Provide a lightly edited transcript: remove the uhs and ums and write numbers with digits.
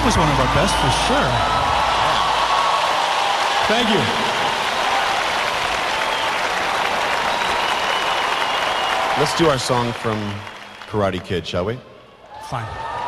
was one of our best for sure. Thank you. Let's do our song from Karate Kid, shall we? Fine.